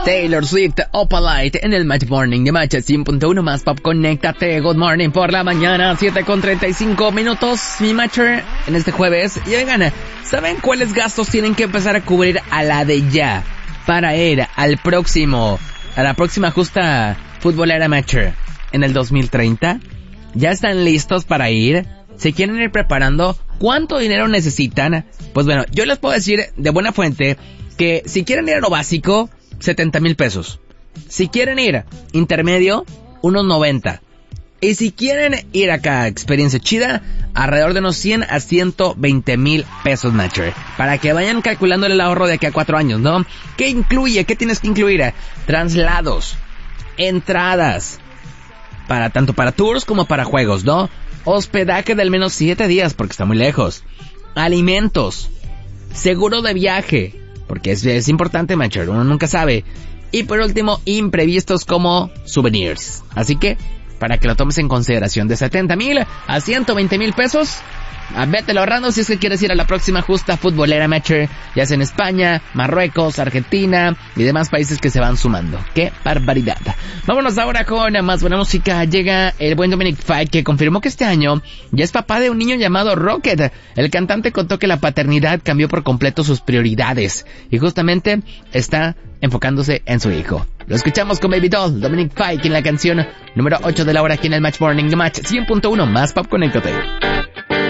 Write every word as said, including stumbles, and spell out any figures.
Taylor Swift, Opalite en el Match Morning de Match cien punto uno más Pop. Conéctate, good morning por la mañana, siete con treinta y cinco minutos, mi Matcher, en este jueves. Y oigan, ¿saben cuáles gastos tienen que empezar a cubrir a la de ya para ir al próximo, a la próxima justa futbolera Matcher en el dos mil treinta? ¿Ya están listos para ir? ¿Se quieren ir preparando? ¿Cuánto dinero necesitan? Pues bueno, yo les puedo decir de buena fuente que si quieren ir a lo básico, setenta mil pesos. Si quieren ir intermedio, unos noventa. Y si quieren ir acá, experiencia chida, alrededor de unos cien a ciento veinte mil pesos, Matcher. Para que vayan calculando el ahorro de aquí a cuatro años, ¿no? ¿Qué incluye? ¿Qué tienes que incluir? Traslados, entradas, para tanto para tours como para juegos, ¿no? Hospedaje de al menos siete días, porque está muy lejos. Alimentos, seguro de viaje, porque es, es importante, Matcher, uno nunca sabe. Y por último, imprevistos como souvenirs. Así que, para que lo tomes en consideración, de setenta mil a ciento veinte mil pesos, a vételo ahorrando si es que quieres ir a la próxima justa futbolera Matcher, ya sea en España, Marruecos, Argentina y demás países que se van sumando. ¡Qué barbaridad! Vámonos ahora con más buena música. Llega el buen Dominic Fike, que confirmó que este año ya es papá de un niño llamado Rocket. El cantante contó que la paternidad cambió por completo sus prioridades y justamente está enfocándose en su hijo. Lo escuchamos con Baby Doll, Dominic Fike, en la canción número ocho de la hora aquí en el Match Morning de Match cien punto uno más Pop. Conéctate.